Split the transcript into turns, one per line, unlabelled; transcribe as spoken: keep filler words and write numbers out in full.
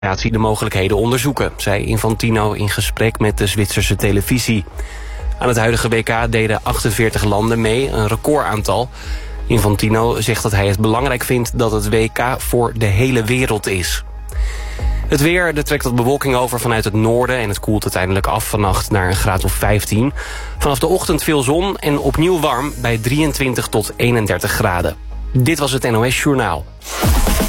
de mogelijkheden onderzoeken, zei Infantino in gesprek met de Zwitserse televisie. Aan het huidige W K deden achtenveertig landen mee, een recordaantal. Infantino zegt dat hij het belangrijk vindt dat het W K voor de hele wereld is. Het weer, er trekt wat bewolking over vanuit het noorden en het koelt uiteindelijk af vannacht naar een graad of vijftien. Vanaf de ochtend veel zon en opnieuw warm bij drieëntwintig tot eenendertig graden. Dit was het N O S Journaal.